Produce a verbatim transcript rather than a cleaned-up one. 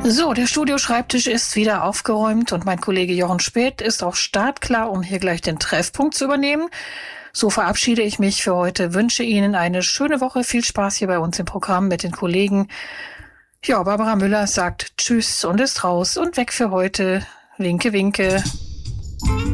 So, der Studioschreibtisch ist wieder aufgeräumt und mein Kollege Jochen Späth ist auch startklar, um hier gleich den Treffpunkt zu übernehmen. So verabschiede ich mich für heute, wünsche Ihnen eine schöne Woche, viel Spaß hier bei uns im Programm mit den Kollegen. Ja, Barbara Müller sagt Tschüss und ist raus und weg für heute. Winke, winke.